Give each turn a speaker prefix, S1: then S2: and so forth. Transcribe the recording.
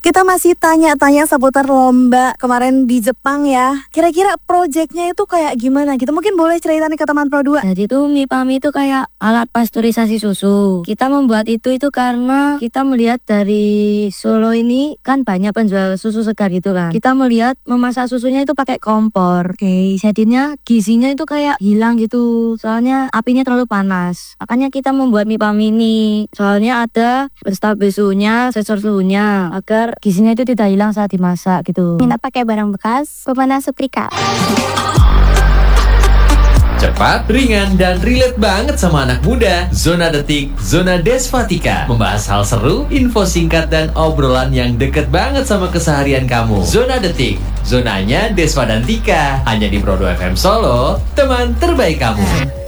S1: Kita masih tanya-tanya seputar lomba kemarin di Jepang ya. Kira-kira proyeknya itu kayak gimana gitu? Mungkin boleh ceritain ke teman Pro 2.
S2: Jadi tuh Mipami itu kayak alat pasteurisasi susu. Kita membuat itu karena kita melihat dari Solo ini kan banyak penjual susu segar gitu kan. Kita melihat memasak susunya itu pakai kompor. Oke, jadinya gizinya itu kayak hilang gitu. Soalnya apinya terlalu panas. Makanya kita membuat Mipami ini. Soalnya ada berstabil suhunya, sensor suhunya agar gizinya itu tidak hilang saat dimasak gitu.
S3: Minta pakai barang bekas, pemanas setrika.
S4: Cepat, ringan, dan relate banget sama anak muda. Zona Detik, Zona Desvatika. Membahas hal seru, info singkat, dan obrolan yang deket banget sama keseharian kamu. Zona Detik, zonanya Desva dan Tika. Hanya di Pro 2 FM Solo, teman terbaik kamu.